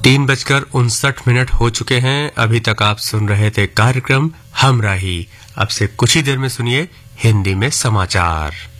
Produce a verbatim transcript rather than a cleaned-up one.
तीन बजकर उनसठ मिनट हो चुके हैं। अभी तक आप सुन रहे थे कार्यक्रम हमराही। अब से कुछ ही देर में सुनिए हिंदी में समाचार।